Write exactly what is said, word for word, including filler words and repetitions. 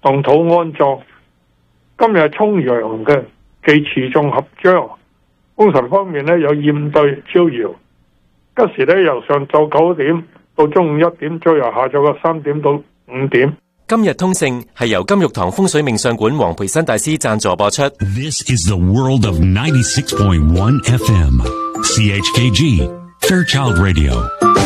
動土安葬。今日係重陽嘅，忌持重合章。風水方面咧有艷對招搖，吉時咧由上晝九點到中午一點，再由下晝嘅三點到五點。 今日通勝係由金玉堂風水命相館黃培新大師贊助播出。 This is the world of ninety-six point one F M C H K G Fairchild Radio。